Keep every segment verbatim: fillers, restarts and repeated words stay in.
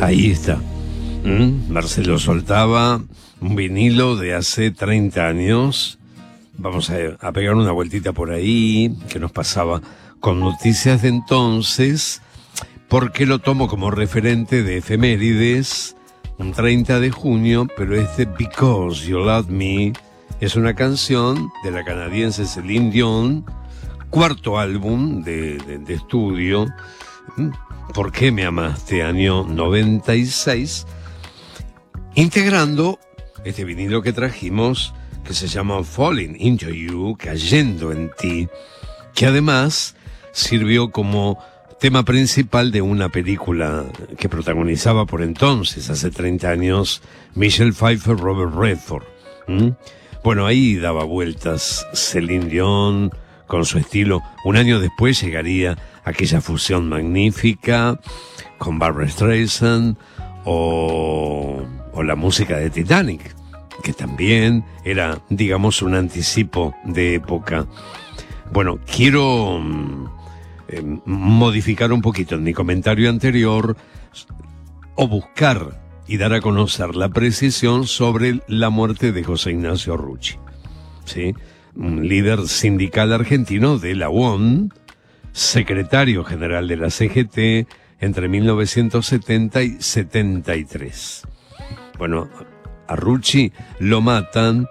Ahí está. ¿Mm? Marcelo soltaba un vinilo de hace treinta años. Vamos a, a pegar una vueltita por ahí, que nos pasaba con noticias de entonces. ¿Por qué lo tomo como referente de efemérides? Un treinta de junio, pero es de Because You Love Me. Es una canción de la canadiense Celine Dion, cuarto álbum de, de, de estudio. ¿Por qué me amaste? Año noventa y seis. Integrando este vinilo que trajimos, que se llama Falling Into You, cayendo en ti, que además sirvió como tema principal de una película que protagonizaba por entonces, hace treinta años, Michelle Pfeiffer, Robert Redford. ¿Mm? Bueno, ahí daba vueltas Celine Dion con su estilo. Un año después llegaría aquella fusión magnífica con Barbra Streisand o, o la música de Titanic, que también era, digamos, un anticipo de época. Bueno, quiero eh, modificar un poquito en mi comentario anterior o buscar y dar a conocer la precisión sobre la muerte de José Ignacio Rucci, ¿sí? Un líder sindical argentino de la U O N, secretario general de la C G T entre mil novecientos setenta y setenta y tres. Bueno, a Rucci lo matan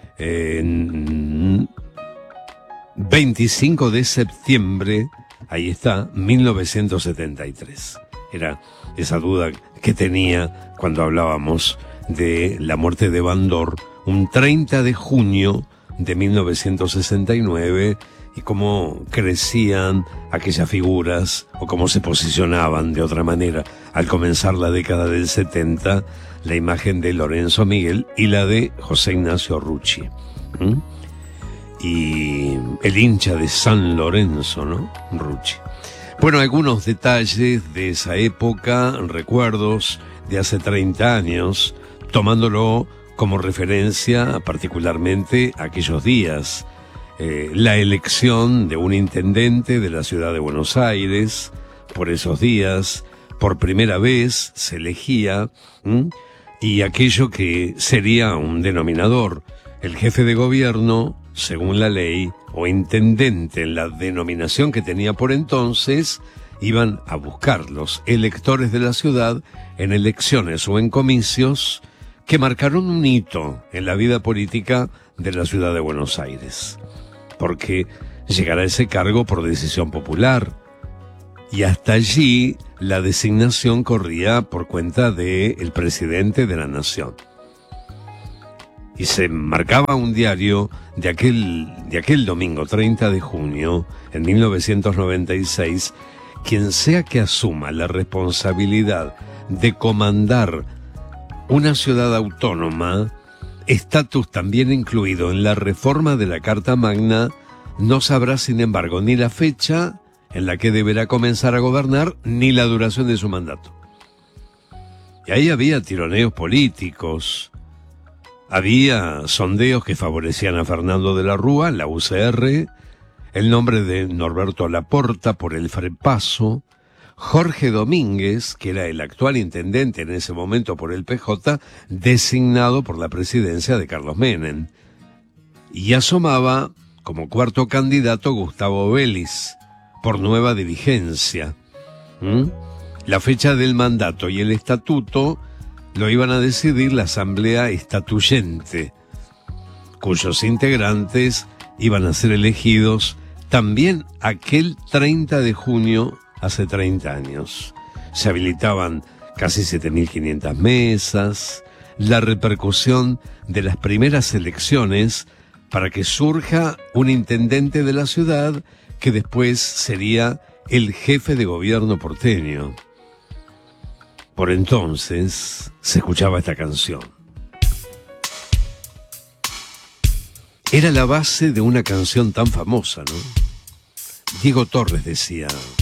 en veinticinco de septiembre, ahí está, mil novecientos setenta y tres. Era esa duda que tenía cuando hablábamos de la muerte de Bandor, un treinta de junio de mil novecientos sesenta y nueve, y cómo crecían aquellas figuras o cómo se posicionaban de otra manera al comenzar la década del setenta, la imagen de Lorenzo Miguel y la de José Ignacio Rucci. ¿Mm? Y el hincha de San Lorenzo, ¿no? Rucci. Bueno, algunos detalles de esa época, recuerdos de hace treinta años, tomándolo como referencia particularmente a aquellos días. Eh, la elección de un intendente de la ciudad de Buenos Aires, por esos días, por primera vez se elegía, ¿m? y aquello que sería un denominador, el jefe de gobierno, según la ley, o intendente en la denominación que tenía por entonces, iban a buscar los electores de la ciudad en elecciones o en comicios que marcaron un hito en la vida política de la ciudad de Buenos Aires. Porque llegará a ese cargo por decisión popular. Y hasta allí la designación corría por cuenta del presidente de la nación. Y se marcaba un diario de aquel, de aquel domingo treinta de junio, en mil novecientos noventa y seis, quien sea que asuma la responsabilidad de comandar una ciudad autónoma, estatus también incluido en la reforma de la Carta Magna, no sabrá, sin embargo, ni la fecha en la que deberá comenzar a gobernar, ni la duración de su mandato. Y ahí había tironeos políticos, había sondeos que favorecían a Fernando de la Rúa, la U C R, el nombre de Norberto Laporta por el Frepaso, Jorge Domínguez, que era el actual intendente en ese momento por el P J, designado por la presidencia de Carlos Menem. Y asomaba como cuarto candidato Gustavo Vélez, por Nueva Dirigencia. ¿Mm? La fecha del mandato y el estatuto lo iban a decidir la Asamblea Estatuyente, cuyos integrantes iban a ser elegidos también aquel treinta de junio hace treinta años. Se habilitaban casi siete mil quinientas mesas, la repercusión de las primeras elecciones para que surja un intendente de la ciudad que después sería el jefe de gobierno porteño. Por entonces se escuchaba esta canción. Era la base de una canción tan famosa, ¿no? Diego Torres decía: